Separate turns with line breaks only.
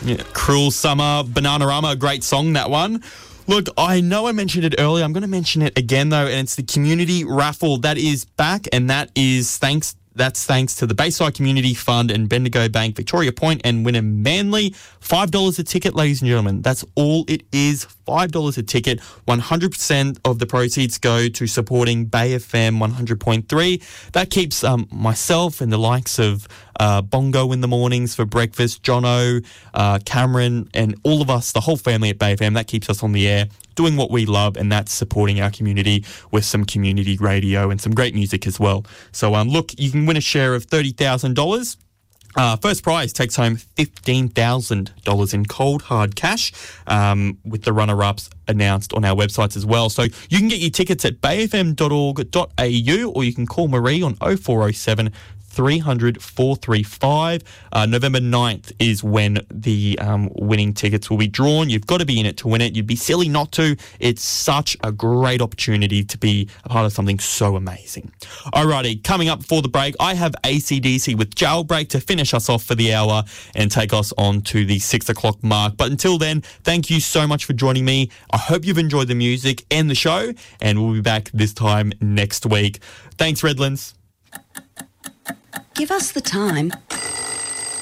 Yeah, Cruel Summer, Bananarama, a great song, that one. Look, I know I mentioned it earlier. I'm going to mention it again, though, and it's the community raffle that is back, and that's thanks to the Bayside Community Fund and Bendigo Bank, Victoria Point and Wynnum Manly. $5 a ticket, ladies and gentlemen. That's all it is, $5 a ticket. 100% of the proceeds go to supporting Bay FM 100.3. That keeps myself and the likes of Bongo in the mornings for breakfast, Jono, Cameron, and all of us, the whole family at Bay FM, that keeps us on the air, doing what we love, and that's supporting our community with some community radio and some great music as well. So, look, you can win a share of $30,000. First prize takes home $15,000 in cold hard cash, with the runner-ups announced on our websites as well. So you can get your tickets at bayfm.org.au, or you can call Marie on 0407 300 435. November 9th is when the winning tickets will be drawn. You've got to be in it to win it. You'd be silly not to. It's such a great opportunity to be a part of something so amazing. Alrighty, coming up before the break, I have AC/DC with Jailbreak to finish us off for the hour and take us on to the 6 o'clock mark. But until then, thank you so much for joining me. I hope you've enjoyed the music and the show, and we'll be back this time next week. Thanks, Redlands.
Give us the time.